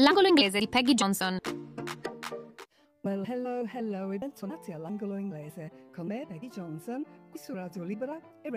L'angolo inglese di Peggy Johnson. Well, hello e bentornati all'angolo inglese con me, Peggy Johnson, qui su Radio Libera e